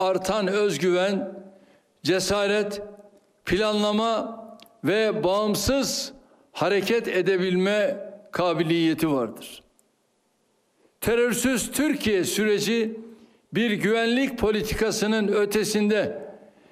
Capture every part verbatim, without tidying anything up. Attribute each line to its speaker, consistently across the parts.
Speaker 1: artan özgüven, cesaret, planlama ve bağımsız hareket edebilme kabiliyeti vardır. Terörsüz Türkiye süreci bir güvenlik politikasının ötesinde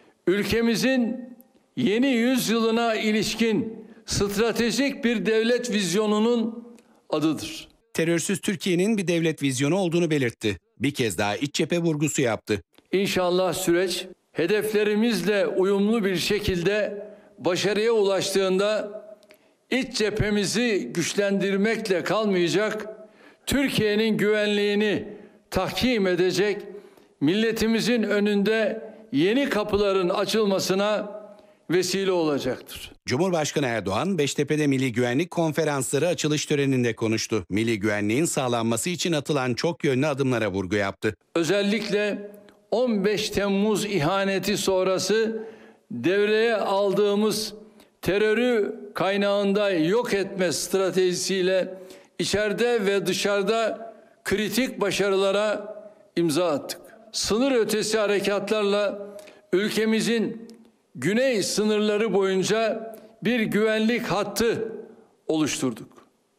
Speaker 1: ülkemizin yeni yüzyılına ilişkin stratejik bir devlet vizyonunun adıdır.
Speaker 2: Terörsüz Türkiye'nin bir devlet vizyonu olduğunu belirtti. Bir kez daha iç cephe vurgusu yaptı.
Speaker 1: İnşallah süreç hedeflerimizle uyumlu bir şekilde başarıya ulaştığında iç cephemizi güçlendirmekle kalmayacak, Türkiye'nin güvenliğini tahkim edecek, milletimizin önünde yeni kapıların açılmasına vesile olacaktır.
Speaker 2: Cumhurbaşkanı Erdoğan, Beştepe'de Milli Güvenlik Konferansları açılış töreninde konuştu. Milli güvenliğin sağlanması için atılan çok yönlü adımlara vurgu yaptı.
Speaker 1: Özellikle on beş Temmuz ihaneti sonrası devreye aldığımız terörü kaynağında yok etme stratejisiyle içeride ve dışarıda kritik başarılara imza attık. Sınır ötesi harekatlarla ülkemizin güney sınırları boyunca bir güvenlik hattı oluşturduk.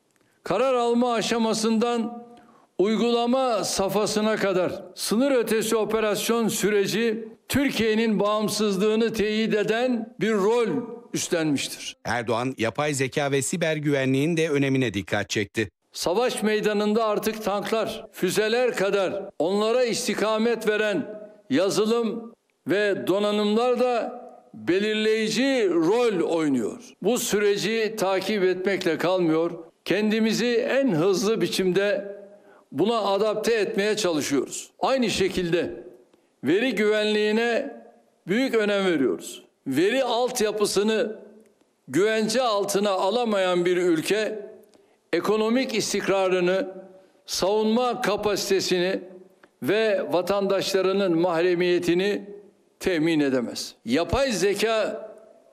Speaker 1: Karar alma aşamasından uygulama safhasına kadar sınır ötesi operasyon süreci Türkiye'nin bağımsızlığını teyit eden bir rol üstlenmiştir.
Speaker 2: Erdoğan, yapay zeka ve siber güvenliğin de önemine dikkat çekti.
Speaker 1: Savaş meydanında artık tanklar, füzeler kadar onlara istikamet veren yazılım ve donanımlar da belirleyici rol oynuyor. Bu süreci takip etmekle kalmıyor, kendimizi en hızlı biçimde buna adapte etmeye çalışıyoruz. Aynı şekilde veri güvenliğine büyük önem veriyoruz. Veri altyapısını güvence altına alamayan bir ülke, ekonomik istikrarını, savunma kapasitesini ve vatandaşlarının mahremiyetini temin edemez. Yapay zeka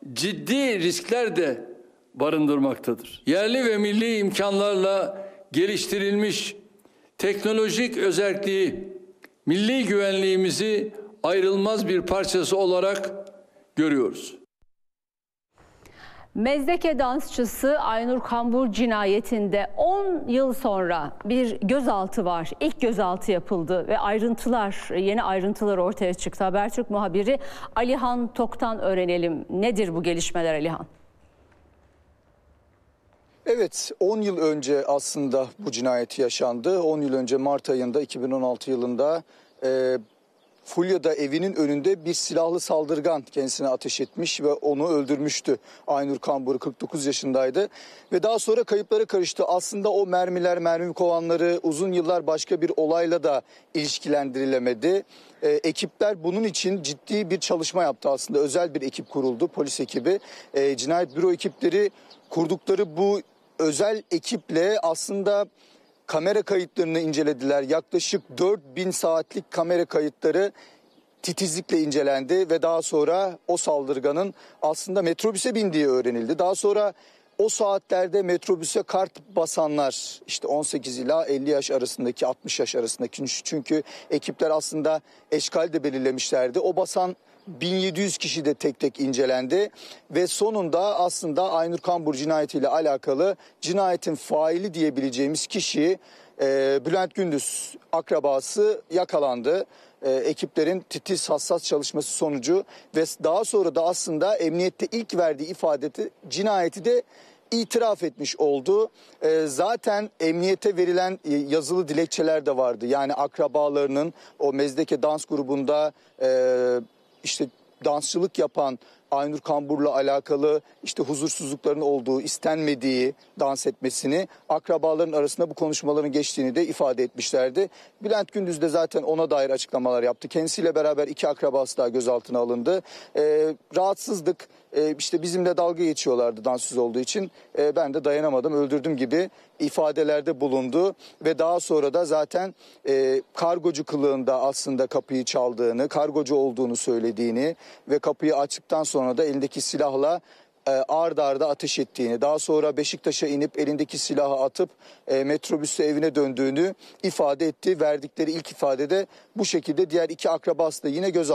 Speaker 1: ciddi riskler de barındırmaktadır. Yerli ve milli imkanlarla geliştirilmiş teknolojik özelliği milli güvenliğimizi ayrılmaz bir parçası olarak görüyoruz.
Speaker 3: Mezdeke dansçısı Aynur Kambur cinayetinde on yıl sonra bir gözaltı var. İlk gözaltı yapıldı ve ayrıntılar, yeni ayrıntılar ortaya çıktı. Habertürk muhabiri Alihan Tok'tan öğrenelim. Nedir bu gelişmeler Alihan?
Speaker 4: Evet, on yıl önce aslında bu cinayeti yaşandı. on yıl önce Mart ayında iki bin on altı yılında e, Fulya'da evinin önünde bir silahlı saldırgan kendisine ateş etmiş ve onu öldürmüştü. Aynur Kambur kırk dokuz yaşındaydı ve daha sonra kayıplara karıştı. Aslında o mermiler, mermi kovanları uzun yıllar başka bir olayla da ilişkilendirilemedi. Ee, ekipler bunun için ciddi bir çalışma yaptı aslında. Özel bir ekip kuruldu, polis ekibi. Ee, cinayet büro ekipleri kurdukları bu özel ekiple aslında kamera kayıtlarını incelediler. Yaklaşık dört bin saatlik kamera kayıtları titizlikle incelendi ve daha sonra o saldırganın aslında metrobüse bindiği öğrenildi. Daha sonra o saatlerde metrobüse kart basanlar işte on sekiz ila elli yaş arasındaki, altmış yaş arasındaki, çünkü ekipler aslında eşkal de belirlemişlerdi. O basan bin yedi yüz kişi de tek tek incelendi ve sonunda aslında Aynur Kambur cinayetiyle alakalı cinayetin faili diyebileceğimiz kişi e, Bülent Gündüz akrabası yakalandı. E, ekiplerin titiz hassas çalışması sonucu ve daha sonra da aslında emniyette ilk verdiği ifadede cinayeti de itiraf etmiş oldu. E, zaten emniyete verilen e, yazılı dilekçeler de vardı. Yani akrabalarının o Mezdeke dans grubunda e, işte dansçılık yapan Aynur Kambur'la alakalı işte huzursuzlukların olduğu, istenmediği dans etmesini, akrabaların arasında bu konuşmaların geçtiğini de ifade etmişlerdi. Bülent Gündüz de zaten ona dair açıklamalar yaptı. Kendisiyle beraber iki akrabası daha gözaltına alındı. Ee, rahatsızlık, e, işte bizimle dalga geçiyorlardı danssız olduğu için. E, ben de dayanamadım, öldürdüm gibi ifadelerde bulundu. Ve daha sonra da zaten e, kargocu kılığında aslında kapıyı çaldığını, kargocu olduğunu söylediğini ve kapıyı açtıktan sonra sonra da elindeki silahla e, ard arda ateş ettiğini, daha sonra Beşiktaş'a inip elindeki silahı atıp e, metrobüsle evine döndüğünü ifade etti. Verdikleri ilk ifadede bu şekilde. Diğer iki akrabası da yine gözaltına